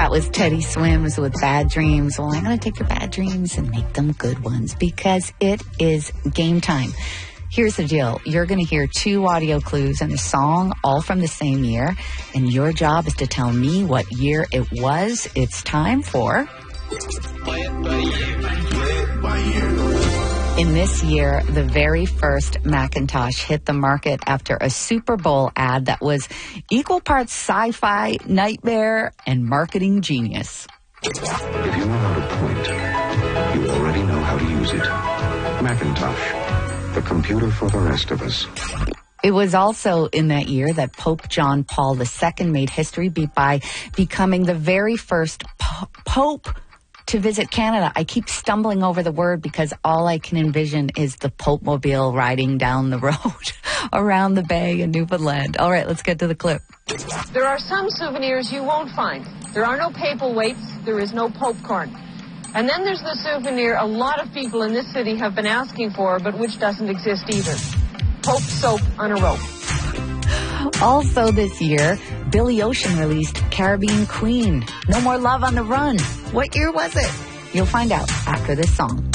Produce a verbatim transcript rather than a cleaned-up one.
That was Teddy Swims with Bad Dreams. Well, I'm going to take your bad dreams and make them good ones because it is game time. Here's the deal. You're going to hear two audio clues and a song all from the same year. And your job is to tell me what year it was. It's time for... Play it by year. Play it by year. In this year, the very first Macintosh hit the market after a Super Bowl ad that was equal parts sci-fi, nightmare, and marketing genius. If you know how to point, you already know how to use it. Macintosh, the computer for the rest of us. It was also in that year that Pope John Paul the Second made history by becoming the very first po- Pope to visit Canada. I keep stumbling over the word because all I can envision is the Pope Mobile riding down the road around the bay in Newfoundland. All right, let's get to the clip. There are some souvenirs you won't find. There are no paperweights. There is no popcorn. And then there's the souvenir a lot of people in this city have been asking for, but which doesn't exist either. Pope soap on a rope. Also this year, Billy Ocean released Caribbean Queen. No More Love on the Run. What year was it? You'll find out after this song.